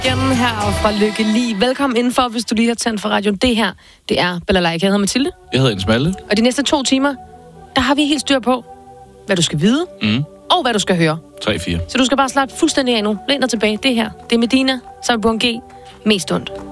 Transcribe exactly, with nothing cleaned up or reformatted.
Igen her fra Lykke Li. Velkommen indenfor, hvis du lige har tændt for radioen. Det her, det er Balalaika. Jeg hedder Mathilde. Jeg hedder Jens Malte. Og de næste to timer, der har vi helt styr på, hvad du skal vide, Mm. og hvad du skal høre. tre fire. Så du skal bare slappe fuldstændig af nu. Læn dig tilbage. Det her, det er Medina, sammen med Buon G. Mest ondt.